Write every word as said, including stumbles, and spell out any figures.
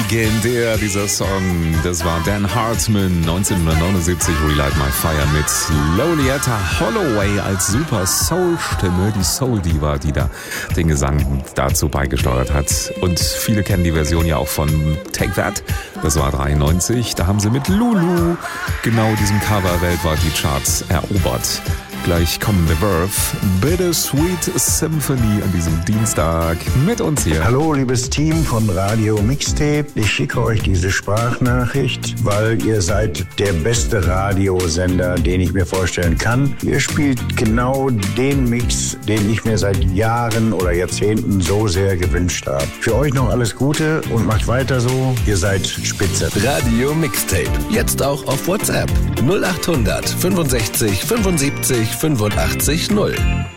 Legendär, dieser Song. Das war Dan Hartman, neunzehnhundertneunundsiebzig, Relight My Fire mit Lolita Holloway als super Soul-Stimme, die Soul-Diva, die da den Gesang dazu beigesteuert hat. Und viele kennen die Version ja auch von Take That, das war dreiundneunzig. Da haben sie mit Lulu genau diesen Cover weltweit die Charts erobert. Gleich kommen The Verve, Bittersweet Symphony an diesem Dienstag mit uns hier. Hallo liebes Team von Radio Mixtape. Ich schicke euch diese Sprachnachricht, weil ihr seid der beste Radiosender, den ich mir vorstellen kann. Ihr spielt genau den Mix, den ich mir seit Jahren oder Jahrzehnten so sehr gewünscht habe. Für euch noch alles Gute und macht weiter so. Ihr seid spitze. Radio Mixtape. Jetzt auch auf WhatsApp. null acht hundert fünfundsechzig fünfundsiebzig fünfundachtzig null.